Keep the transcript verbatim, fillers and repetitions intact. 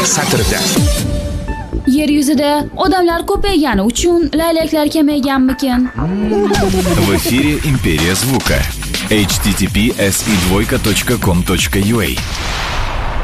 satrida. Yer yuzida odamlar ko'paygani uchun laylaklar kamayganmikin? В эфире Империя звука. эйч ти ти пи эс и двойка точка ком точка ю а